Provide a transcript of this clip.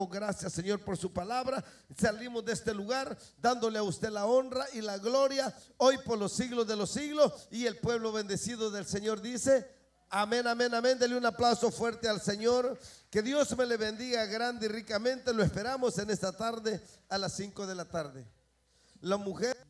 Gracias, Señor, por su palabra. Salimos de este lugar dándole a usted la honra y la gloria hoy por los siglos de los siglos. Y el pueblo bendecido del Señor dice: amén, amén, amén. Dele un aplauso fuerte al Señor. Que Dios me le bendiga grande y ricamente. Lo esperamos en esta tarde a las 5 de la tarde. La mujer